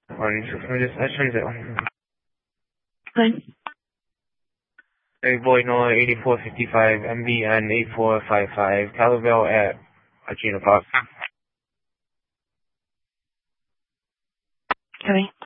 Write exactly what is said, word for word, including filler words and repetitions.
Morning, sir. Let me just, let's change that one. Fine. Hey, boy, Noah, eighty-four fifty-five, M B N eight four five five, Calabel at Gina Pop. Okay.